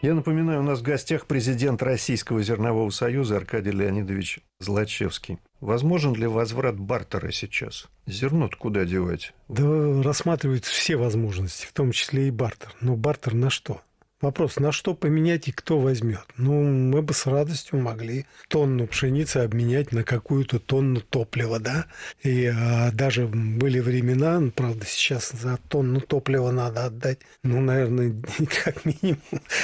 Я напоминаю, у нас в гостях президент Российского зернового союза Аркадий Леонидович Злачевский. Возможен ли возврат бартера сейчас? Зерно-то куда девать? Да, рассматривают все возможности, в том числе и бартер. Но бартер на что? Вопрос, на что поменять и кто возьмет? Ну, мы бы с радостью могли тонну пшеницы обменять на какую-то тонну топлива, да? И даже были времена, правда, сейчас за тонну топлива надо отдать, наверное, как минимум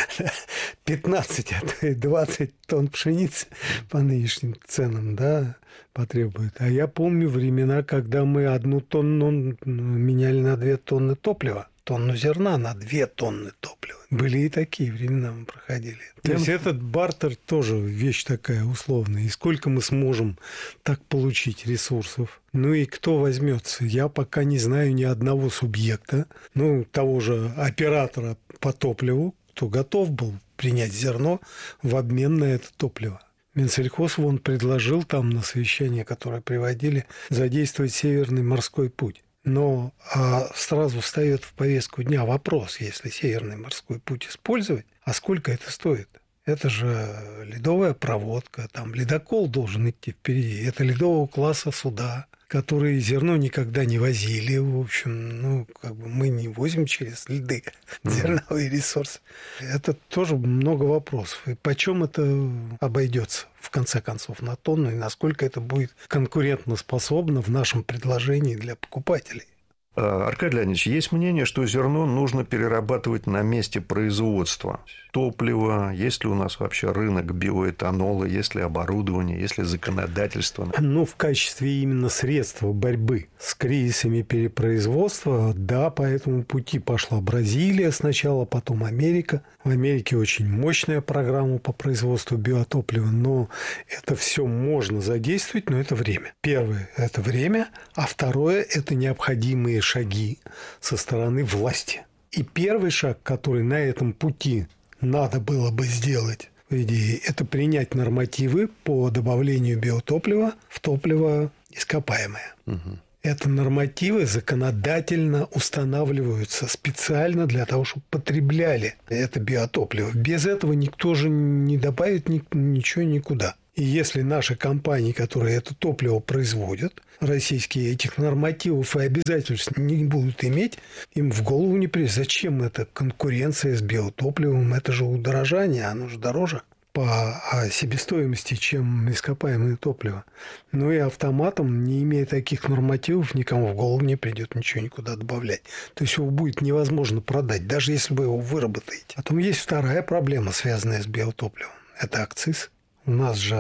15, а то и 20 тонн пшеницы по нынешним ценам, да, потребует. А я помню времена, когда мы 1 тонну меняли на 2 тонны топлива. Тонну зерна на 2 тонны топлива. Были и такие времена, мы проходили. То есть этот бартер тоже вещь такая условная. И сколько мы сможем так получить ресурсов? Ну и кто возьмется? Я пока не знаю ни одного субъекта, того же оператора по топливу, кто готов был принять зерно в обмен на это топливо. Минсельхоз предложил там на совещание, которое приводили, задействовать Северный морской путь. Но сразу встает в повестку дня вопрос, если Северный морской путь использовать, а сколько это стоит? Это же ледовая проводка, там ледокол должен идти впереди. Это ледового класса суда, которые зерно никогда не возили. В общем, мы не возим через льды зерновые ресурсы. Это тоже много вопросов. И почем это обойдется, в конце концов, на тонну, и насколько это будет конкурентоспособно в нашем предложении для покупателей. Аркадий Леонидович, есть мнение, что зерно нужно перерабатывать на месте производства. Топливо, есть ли у нас вообще рынок биоэтанола, есть ли оборудование, есть ли законодательство? В качестве именно средства борьбы с кризисами перепроизводства, да, по этому пути пошла Бразилия сначала, потом Америка. В Америке очень мощная программа по производству биотоплива, но это все можно задействовать, но это время. Первое – это время, а второе – это необходимые шаги со стороны власти. И первый шаг, который на этом пути надо было бы сделать, по идее, это принять нормативы по добавлению биотоплива в топливо ископаемое. Угу. Это нормативы законодательно устанавливаются специально для того, чтобы потребляли это биотопливо. Без этого никто же не добавит ничего никуда. И если наши компании, которые это топливо производят, российские, этих нормативов и обязательств не будут иметь, им в голову не придет. Зачем это конкуренция с биотопливом? Это же удорожание, оно же дороже по себестоимости, чем ископаемое топливо. Ну и автоматом, не имея таких нормативов, никому в голову не придет ничего никуда добавлять. То есть его будет невозможно продать, даже если вы его выработаете. Потом есть вторая проблема, связанная с биотопливом. Это акциз. У нас же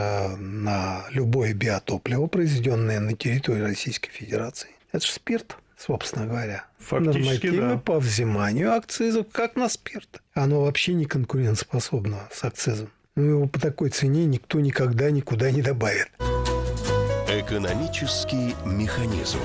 на любое биотопливо, произведенное на территории Российской Федерации, это же спирт, собственно говоря. Фактически, нормативы да. По взиманию акцизов, как на спирт. Оно вообще не конкурентоспособно с акцизом. Его по такой цене никто никогда никуда не добавит. Экономический механизм.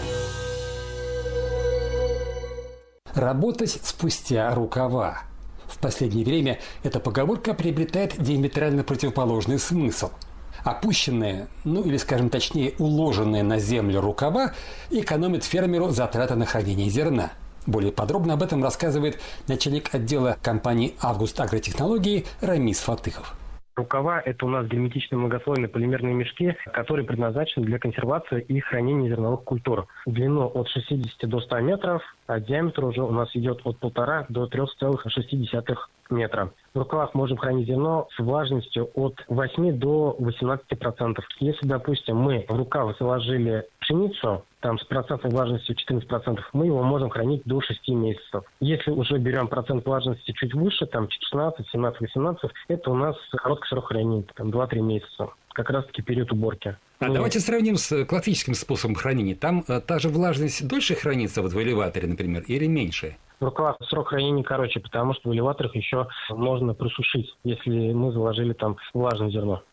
Работать спустя рукава. В последнее время эта поговорка приобретает диаметрально противоположный смысл. Опущенные, или, скажем точнее, уложенные на землю рукава экономят фермеру затраты на хранение зерна. Более подробно об этом рассказывает начальник отдела компании «Август Агротехнологии» Рамис Фатыхов. Рукава – это у нас герметичные многослойные полимерные мешки, которые предназначены для консервации и хранения зерновых культур. В длину от 60 до 100 метров, а диаметр уже у нас идет от 1,5 до 3,6 метра. В рукавах можем хранить зерно с влажностью от 8 до 18%. Если, допустим, мы в рукав заложили пшеницу, там с процентной влажностью 14%, мы его можем хранить до 6 месяцев. Если уже берем процент влажности чуть выше, там 16, 17, 18, это у нас короткий срок хранения, там 2-3 месяца. Как раз-таки период уборки. Давайте сравним с классическим способом хранения. Там та же влажность дольше хранится в элеваторе, например, или меньше? В рукавах срок хранения короче, потому что в элеваторах еще можно просушить, если мы заложили там влажное зерно.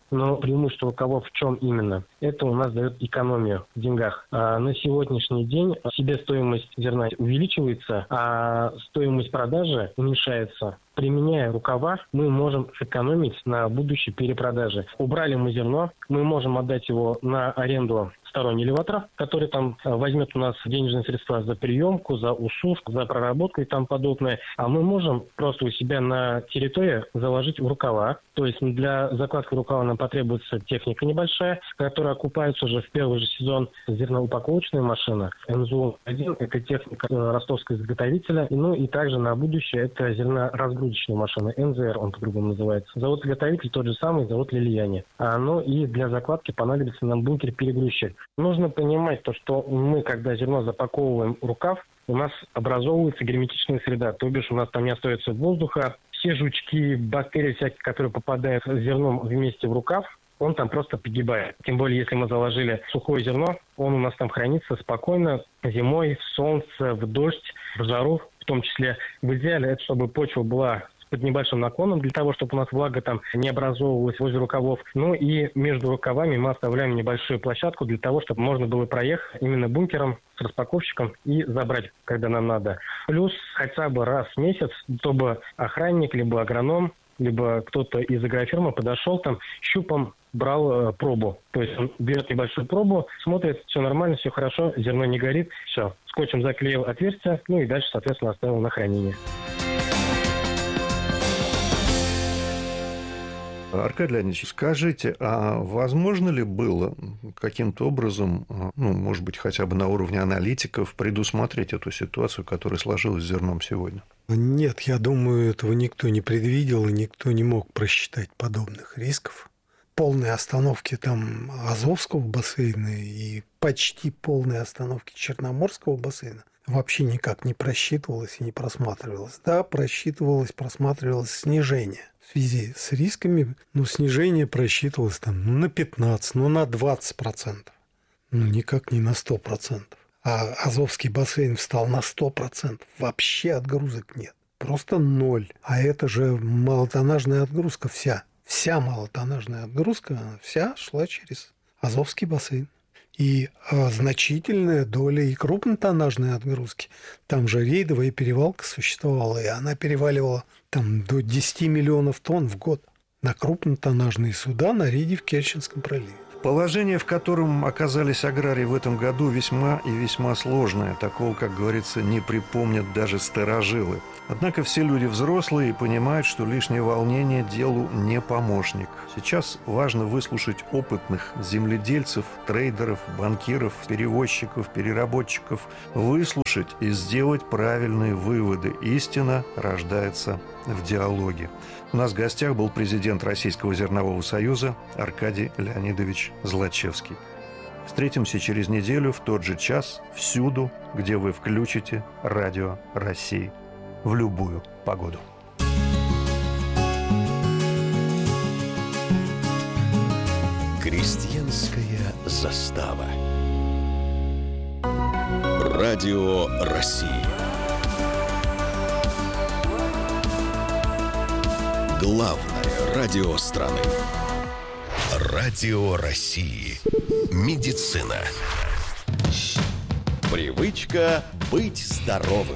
Но преимущество рукавов в чем именно? Это у нас дает экономию в деньгах. На сегодняшний день себестоимость зерна увеличивается, а стоимость продажи уменьшается. Применяя рукава, мы можем сэкономить на будущей перепродаже. Убрали мы зерно, мы можем отдать его на аренду сторонний элеватор, который там возьмет у нас денежные средства за приемку, за усушку, за проработку и тому подобное. А мы можем просто у себя на территории заложить в рукава. То есть для закладки рукава нам потребуется техника небольшая, которая окупается уже в первый же сезон. Зерноупаковочная машина МЗУ-1, это техника ростовского изготовителя. Ну и также на будущее это зерноразгрузочная машина НЗР, он по-другому называется. Завод-изготовитель тот же самый, завод Лилияне. Ну и для закладки понадобится нам бункер-перегрузчик. Нужно понимать то, что мы, когда зерно запаковываем в рукав, у нас образовывается герметичная среда, то бишь у нас там не остается воздуха. Все жучки, бактерии всякие, которые попадают с зерном вместе в рукав, он там просто погибает. Тем более, если мы заложили сухое зерно, он у нас там хранится спокойно зимой, в солнце, в дождь, в жару в том числе. В идеале это чтобы почва была под небольшим наклоном, для того, чтобы у нас влага там не образовывалась возле рукавов. Ну и между рукавами мы оставляем небольшую площадку для того, чтобы можно было проехать именно бункером с распаковщиком и забрать, когда нам надо. Плюс хотя бы раз в месяц, чтобы охранник, либо агроном, либо кто-то из агрофирмы подошел там, щупом брал пробу. То есть он берет небольшую пробу, смотрит, все нормально, все хорошо, зерно не горит, все. Скотчем заклеил отверстие, ну и дальше, соответственно, оставил на хранение. Аркадий Леонидович, скажите, а возможно ли было каким-то образом, может быть, хотя бы на уровне аналитиков, предусмотреть эту ситуацию, которая сложилась с зерном сегодня? Нет, я думаю, этого никто не предвидел, и никто не мог просчитать подобных рисков. Полной остановки там Азовского бассейна и почти полной остановки Черноморского бассейна вообще никак не просчитывалось и не просматривалось. Да, просматривалось снижение. В связи с рисками, снижение просчитывалось там на 15, на 20%. Никак не на 100%. А Азовский бассейн встал на 100%. Вообще отгрузок нет. Просто ноль. А это же малотоннажная отгрузка вся. Вся малотоннажная отгрузка, вся шла через Азовский бассейн. И значительная доля и крупнотоннажной отгрузки. Там же рейдовая перевалка существовала, и она переваливала там до 10 миллионов тонн в год на крупнотоннажные суда на рейде в Керченском проливе. Положение, в котором оказались аграрии в этом году, весьма и весьма сложное. Такого, как говорится, не припомнят даже старожилы. Однако все люди взрослые и понимают, что лишнее волнение делу не помощник. Сейчас важно выслушать опытных земледельцев, трейдеров, банкиров, перевозчиков, переработчиков, выслушать и сделать правильные выводы. Истина рождается в диалоге. У нас в гостях был президент Российского зернового союза Аркадий Леонидович Злачевский. Встретимся через неделю в тот же час, всюду, где вы включите Радио России. В любую погоду. Крестьянская застава. Радио России. Главное радио страны. Радио России. Медицина. Привычка быть здоровым.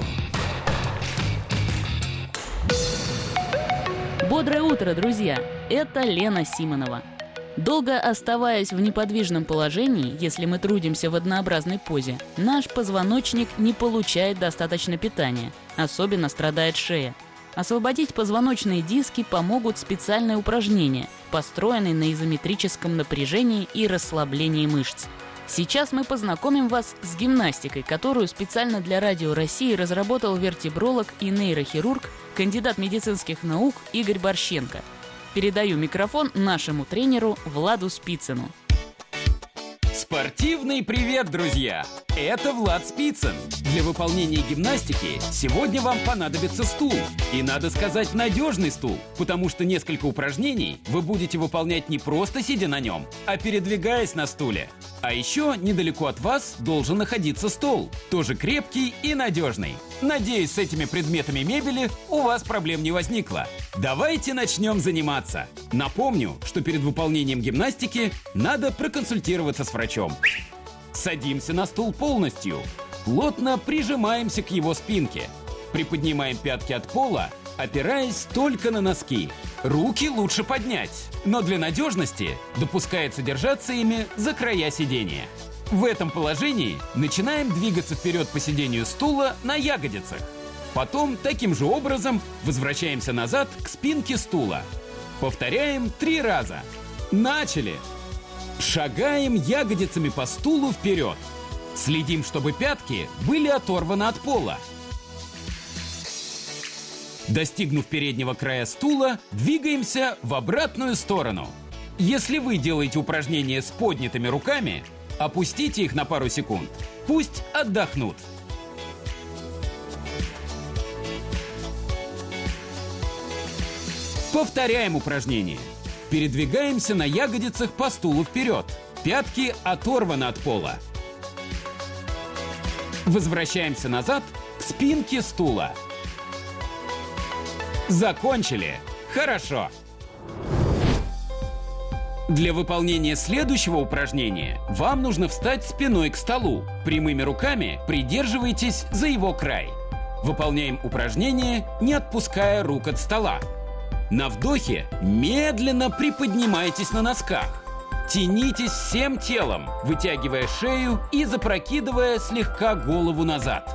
Бодрое утро, друзья! Это Лена Симонова. Долго оставаясь в неподвижном положении, если мы трудимся в однообразной позе, наш позвоночник не получает достаточно питания. Особенно страдает шея. Освободить позвоночные диски помогут специальные упражнения, построенные на изометрическом напряжении и расслаблении мышц. Сейчас мы познакомим вас с гимнастикой, которую специально для Радио России разработал вертебролог и нейрохирург, кандидат медицинских наук Игорь Борщенко. Передаю микрофон нашему тренеру Владу Спицыну. Спортивный привет, друзья! Это Влад Спицын. Для выполнения гимнастики сегодня вам понадобится стул. И надо сказать, надежный стул, потому что несколько упражнений вы будете выполнять не просто сидя на нем, а передвигаясь на стуле. А еще недалеко от вас должен находиться стол, тоже крепкий и надежный. Надеюсь, с этими предметами мебели у вас проблем не возникло. Давайте начнем заниматься. Напомню, что перед выполнением гимнастики надо проконсультироваться с врачом. Садимся на стул полностью. Плотно прижимаемся к его спинке. Приподнимаем пятки от пола, опираясь только на носки. Руки лучше поднять, но для надежности допускается держаться ими за края сидения. В этом положении начинаем двигаться вперед по сидению стула на ягодицах. Потом таким же образом возвращаемся назад к спинке стула. Повторяем 3 раза. Начали! Шагаем ягодицами по стулу вперед. Следим, чтобы пятки были оторваны от пола. Достигнув переднего края стула, двигаемся в обратную сторону. Если вы делаете упражнения с поднятыми руками, опустите их на пару секунд. Пусть отдохнут. Повторяем упражнение. Передвигаемся на ягодицах по стулу вперед. Пятки оторваны от пола. Возвращаемся назад к спинке стула. Закончили. Хорошо. Для выполнения следующего упражнения вам нужно встать спиной к столу. Прямыми руками придерживайтесь за его край. Выполняем упражнение, не отпуская рук от стола. На вдохе медленно приподнимайтесь на носках. Тянитесь всем телом, вытягивая шею и запрокидывая слегка голову назад.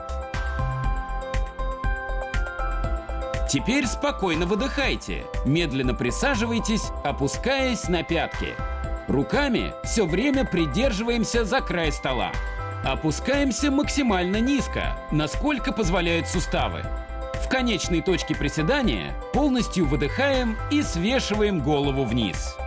Теперь спокойно выдыхайте. Медленно присаживайтесь, опускаясь на пятки. Руками все время придерживаемся за край стола. Опускаемся максимально низко, насколько позволяют суставы. В конечной точке приседания полностью выдыхаем и свешиваем голову вниз.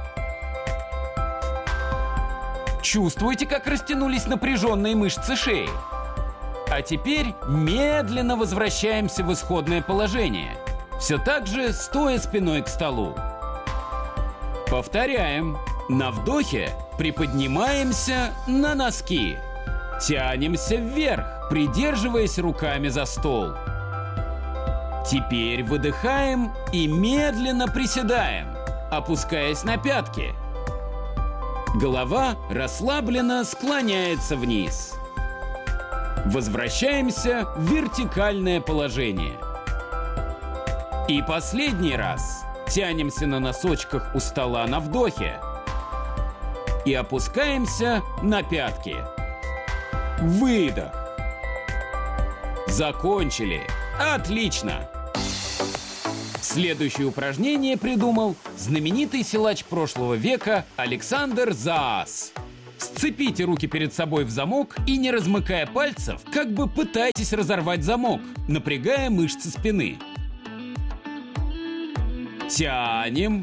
Чувствуете, как растянулись напряженные мышцы шеи? А теперь медленно возвращаемся в исходное положение. Все так же стоя спиной к столу. Повторяем. На вдохе приподнимаемся на носки. Тянемся вверх, придерживаясь руками за стол. Теперь выдыхаем и медленно приседаем, опускаясь на пятки. Голова расслабленно склоняется вниз. Возвращаемся в вертикальное положение. И последний раз. Тянемся на носочках у стола на вдохе. И опускаемся на пятки. Выдох. Закончили. Отлично! Следующее упражнение придумал знаменитый силач прошлого века Александр Заас. Сцепите руки перед собой в замок и, не размыкая пальцев, как бы пытайтесь разорвать замок, напрягая мышцы спины. Тянем.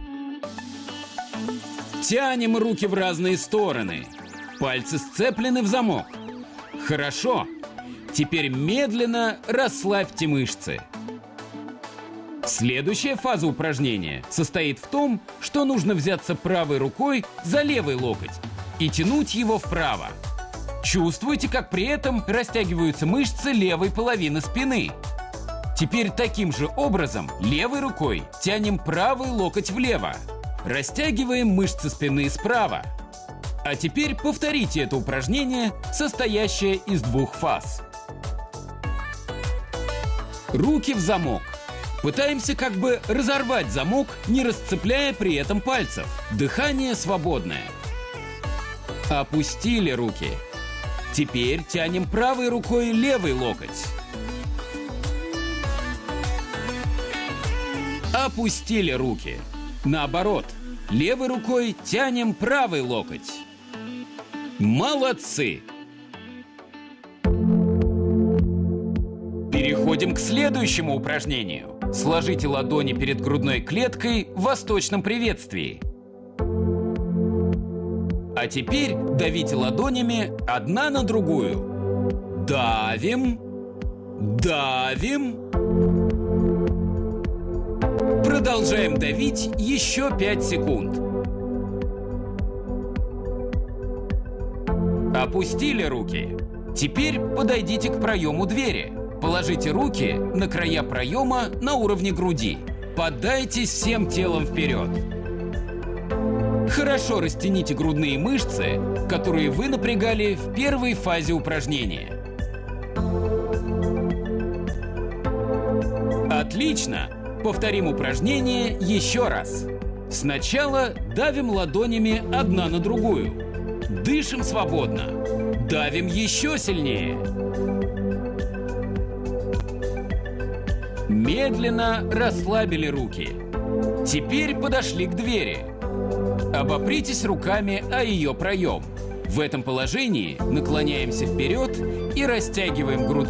Тянем руки в разные стороны. Пальцы сцеплены в замок. Хорошо. Теперь медленно расслабьте мышцы. Следующая фаза упражнения состоит в том, что нужно взяться правой рукой за левый локоть и тянуть его вправо. Чувствуете, как при этом растягиваются мышцы левой половины спины. Теперь таким же образом левой рукой тянем правый локоть влево. Растягиваем мышцы спины справа. А теперь повторите это упражнение, состоящее из 2 фаз. Руки в замок. Пытаемся как бы разорвать замок, не расцепляя при этом пальцев. Дыхание свободное. Опустили руки. Теперь тянем правой рукой левый локоть. Опустили руки. Наоборот, левой рукой тянем правый локоть. Молодцы! Переходим к следующему упражнению. Сложите ладони перед грудной клеткой в восточном приветствии. А теперь давите ладонями одна на другую. Давим. Давим. Продолжаем давить еще 5 секунд. Опустили руки. Теперь подойдите к проему двери. Положите руки на края проема на уровне груди. Поддайтесь всем телом вперед. Хорошо растяните грудные мышцы, которые вы напрягали в первой фазе упражнения. Отлично! Повторим упражнение еще раз. Сначала давим ладонями одна на другую. Дышим свободно. Давим еще сильнее. Медленно расслабили руки. Теперь подошли к двери. Обопритесь руками о ее проем. В этом положении наклоняемся вперед и растягиваем грудные